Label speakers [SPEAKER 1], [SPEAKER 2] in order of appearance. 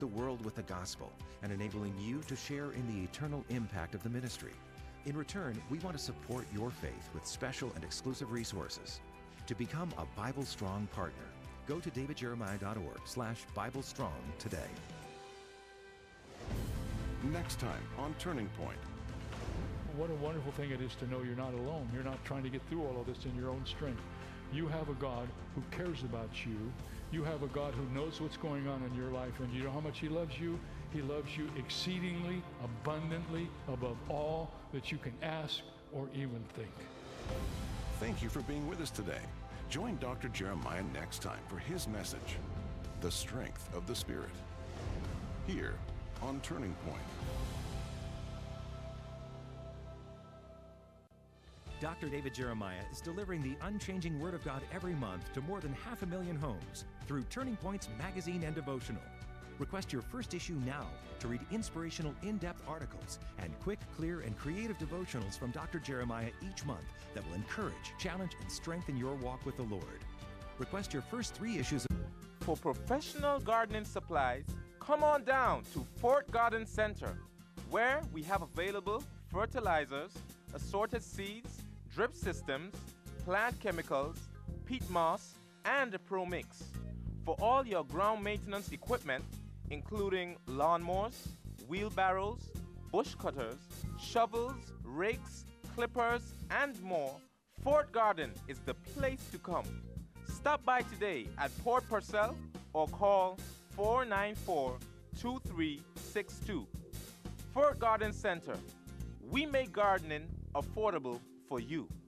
[SPEAKER 1] the world with the gospel and enabling you to share in the eternal impact of the ministry. In return, we want to support your faith with special and exclusive resources. To become a Bible Strong partner, go to davidjeremiah.org/BibleStrong today.
[SPEAKER 2] Next time on Turning Point.
[SPEAKER 3] What a wonderful thing it is to know you're not alone. You're not trying to get through all of this in your own strength. You have a God who cares about you. You have a God who knows what's going on in your life, and you know how much He loves you? He loves you exceedingly, abundantly, above all that you can ask or even think.
[SPEAKER 2] Thank you for being with us today. Join Dr. Jeremiah next time for his message, The Strength of the Spirit, here on Turning Point.
[SPEAKER 1] Dr. David Jeremiah is delivering the unchanging Word of God every month to more than 500,000 homes through Turning Point's magazine and devotional. Request your first issue now to read inspirational, in-depth articles and quick, clear, and creative devotionals from Dr. Jeremiah each month that will encourage, challenge, and strengthen your walk with the Lord. Request your first 3 issues.
[SPEAKER 4] For professional gardening supplies, come on down to Fort Garden Center, where we have available fertilizers, assorted seeds, drip systems, plant chemicals, peat moss, and a Pro Mix. For all your ground maintenance equipment, including lawnmowers, wheelbarrows, bush cutters, shovels, rakes, clippers, and more, Fort Garden is the place to come. Stop by today at Port Purcell or call 494-2362. Fort Garden Center. We make gardening affordable for you.